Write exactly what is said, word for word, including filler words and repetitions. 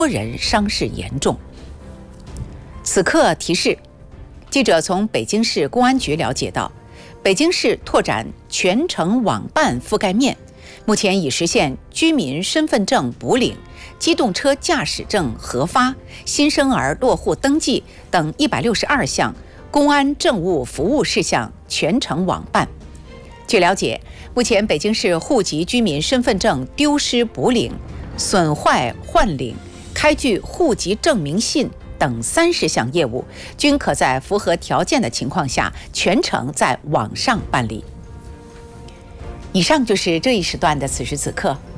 多人伤势严重。此刻提示，记者从北京市公安局了解到，北京市拓展全程网办覆盖面，目前已实现居民身份证补领、机动车驾驶证核发、新生儿落户登记等一百六十二项公安政务服务事项全程网办。据了解，目前北京市户籍居民身份证丢失补领、损坏换领、开具户籍证明信等三十项业务，均可在符合条件的情况下全程在网上办理。以上就是这一时段的此时此刻。